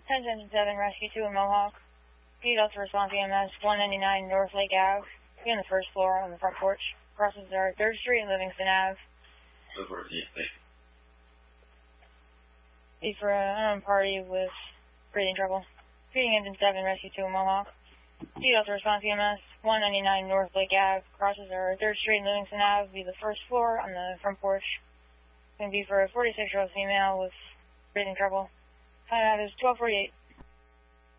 10-7 Rescue 2 in Mohawk. Need also response EMS 199 North Lake Ave. Be on the first floor on the front porch. Crosses are 3rd Street and Livingston Ave. Be for an unknown party with breathing trouble. Feeding Engine 7 Rescue 2 in Mohawk. Need also response EMS 199 North Lake Ave. Crosses are 3rd Street and Livingston Ave. Be the first floor on the front porch. Going to be for a 46-year-old female with breathing trouble. Time out is 12:48.